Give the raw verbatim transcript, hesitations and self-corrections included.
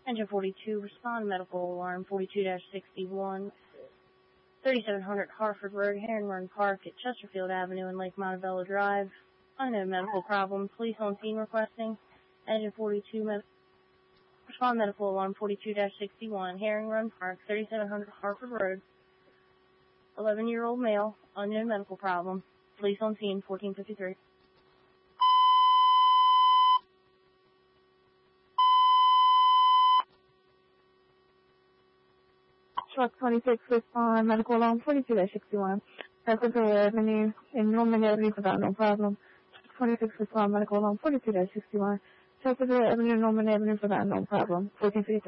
Engine forty-two, respond, medical alarm forty-two dash sixty-one, thirty-seven hundred Harford Road, Heron Run Park at Chesterfield Avenue and Lake Montebello Drive. Unknown medical problem, police on scene requesting. Engine forty-two, med respond, medical alarm forty-two dash sixty-one, Heron Run Park, thirty-seven hundred Harford Road, eleven-year-old male, unknown medical problem, police on scene, fourteen fifty-three. Truck twenty-six, respond, medical alarm forty-two dash sixty-one, Chesterfield Avenue in Norman Avenue without no problem. Truck twenty-six, respond, medical alarm forty-two dash sixty-one, Chesterfield Avenue, Norman Avenue without no problem, fourteen fifty-three.